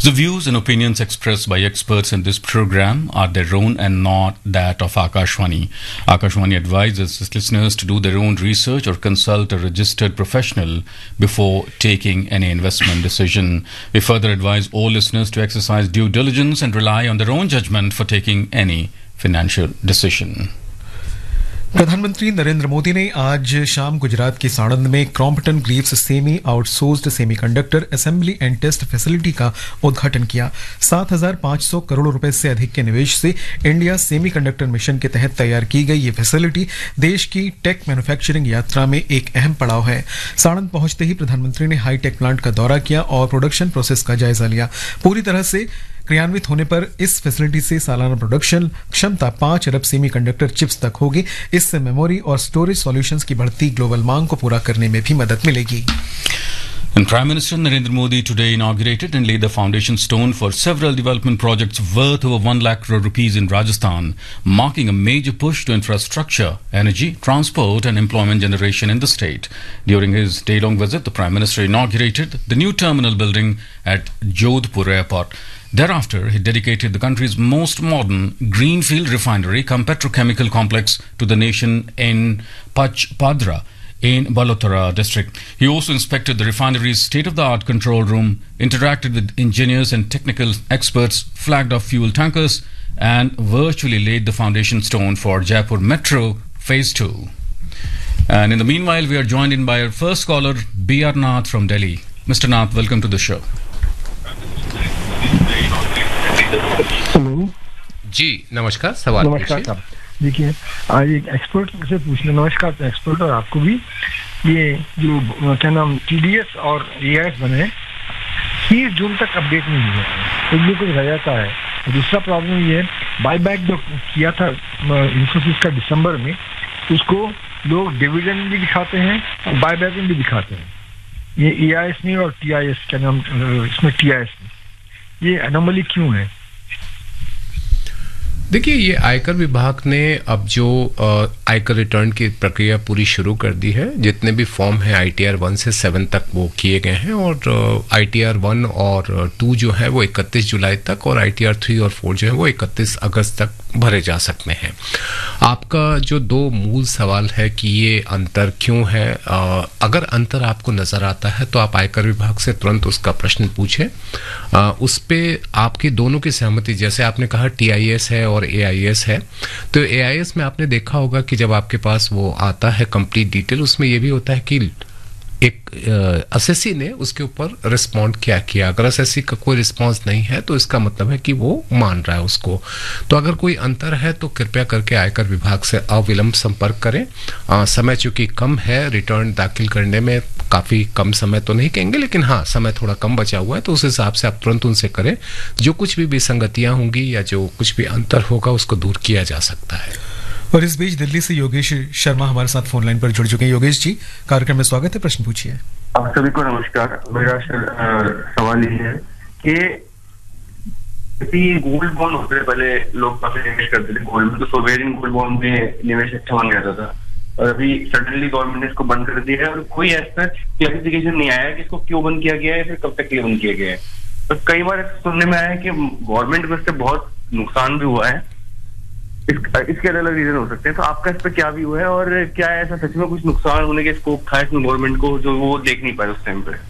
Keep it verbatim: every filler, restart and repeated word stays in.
The views and opinions expressed by experts in this program are their own and not that of Akashvani. Akashvani advises its listeners to do their own research or consult a registered professional before taking any investment decision. We further advise all listeners to exercise due diligence and rely on their own judgment for taking any financial decision. प्रधानमंत्री नरेंद्र मोदी ने आज शाम गुजरात के साणंद में Crompton Greaves semi outsourced semiconductor assembly and test facility का उद्घाटन किया। सात हज़ार पाँच सौ करोड़ रुपए से अधिक के निवेश से इंडिया सेमीकंडक्टर मिशन के तहत तैयार की गई ये फैसिलिटी देश की टेक मैन्युफैक्चरिंग यात्रा में एक अहम पड़ाव है। साणंद पहुंचते ही प्रधानमंत्री ने हाईटेक प्लांट का दौरा किया और प्रोडक्शन प्रोसेस का जायजा लिया। पूरी तरह से क्रियान्वित होने पर इस फैसिलिटी से सालाना प्रोडक्शन क्षमता पांच अरब सेमीकंडक्टर चिप्स तक होगी। इससे मेमोरी और स्टोरेज सॉल्यूशंस की बढ़ती ग्लोबल मांग को पूरा करने में भी मदद मिलेगी। And Prime Minister Narendra Modi today inaugurated and laid the foundation stone for several development projects worth over one lakh crore rupees in Rajasthan, marking a major push to infrastructure, energy, transport and employment generation in the state. During his day-long visit, the Prime Minister inaugurated the new terminal building at Jodhpur Airport. Thereafter, he dedicated the country's most modern greenfield refinery cum petrochemical complex to the nation in Pachpadra in Balotara district. He also inspected the refinery's state-of-the-art control room, interacted with engineers and technical experts, flagged off fuel tankers, and virtually laid the foundation stone for Jaipur Metro Phase two. And in the meanwhile, we are joined in by our first caller, B R Nath from Delhi. Mister Nath, welcome to the show. Hello जी नमस्कार, सवाल नमस्कार साहब। देखिए, आज एक expert से पूछना, नमस्कार एक्सपर्ट और आपको भी, ये जो क्या नाम टीडीएस और एआईएस बने तीस जून तक अपडेट नहीं हुआ है, इसलिए कुछ रह जाता है। दूसरा प्रॉब्लम ये है, बायबैक जो किया था इन्फोसिस का दिसंबर में, उसको लोग डिविडेंड भी दिखाते हैं और बायबैक भी दिखाते हैं। ये एआईएस में और टीआईएस क्या नाम, इसमें टीआईएस में ये एनोमली क्यों है? देखिए, ये आयकर विभाग ने अब जो आयकर रिटर्न की प्रक्रिया पूरी शुरू कर दी है। जितने भी फॉर्म हैं आईटीआर वन से सेवन तक वो किए गए हैं और आईटीआर वन और टू जो है वो इकतीस जुलाई तक और आईटीआर थ्री और फोर जो है वो इकतीस अगस्त तक भरे जा सकते हैं। आपका जो दो मूल सवाल है कि ये अंतर क्यों है, आ, अगर अंतर आपको नजर आता है तो आप आयकर विभाग से तुरंत उसका प्रश्न पूछें। आ, उस पे आपकी दोनों की सहमति, जैसे आपने कहा टीआईएस है और एआईएस है, तो एआईएस में आपने देखा होगा कि जब आपके पास वो आता है कंप्लीट डिटेल, उसमें ये भी होता है कि एक एसएससी ने उसके ऊपर रिस्पॉन्ड क्या किया। अगर एसएससी का कोई रिस्पॉन्स नहीं है तो इसका मतलब है कि वो मान रहा है उसको। तो अगर कोई अंतर है तो कृपया करके आयकर विभाग से अविलंब संपर्क करें। आ, समय चूंकि कम है, रिटर्न दाखिल करने में काफी कम समय तो नहीं कहेंगे, लेकिन हाँ समय थोड़ा कम बचा हुआ है, तो उस हिसाब से आप तुरंत उनसे करें। जो कुछ भी विसंगतियां होंगी या जो कुछ भी अंतर होगा उसको दूर किया जा सकता है। और इस बीच दिल्ली से योगेश शर्मा हमारे साथ फोन लाइन पर जुड़ चुके हैं। योगेश जी, कार्यक्रम में स्वागत है, प्रश्न पूछिए। आप सभी को नमस्कार। मेरा सवाल ये है कि गोल्ड बॉन्ड होते थे, पहले लोग काफी निवेश करते थे गोल्ड में, तो सोवेरियन गोल्ड बॉन्ड में निवेश अच्छा मान जाता था, और अभी सडनली गवर्नमेंट ने इसको बंद कर दिया है और कोई ऐसा क्लैरिफिकेशन नहीं आया कि इसको क्यों बंद किया गया है, फिर कब तक बंद किया गया है। तो कई बार सुनने में आया है कि गवर्नमेंट को इससे बहुत नुकसान भी हुआ है, इस, इसके अलग अलग रीजन हो सकते हैं। तो आपका इस पर क्या व्यू है और क्या ऐसा सच में कुछ नुकसान होने के स्कोप था इसमें गवर्नमेंट को जो वो देख नहीं पाए उस टाइम पे?